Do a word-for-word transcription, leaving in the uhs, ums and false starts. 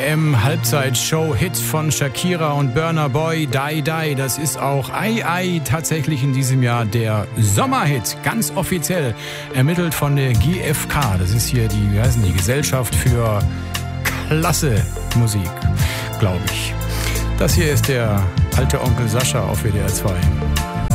M-Halbzeitshow-Hit von Shakira und Burna Boy, Die Die. Das ist auch Ei Ei tatsächlich in diesem Jahr der Sommerhit, ganz offiziell ermittelt von der G F K. Das ist hier die, wie heißen die, Gesellschaft für klasse Musik, glaube ich. Das hier ist der alte Onkel Sascha auf W D R zwei.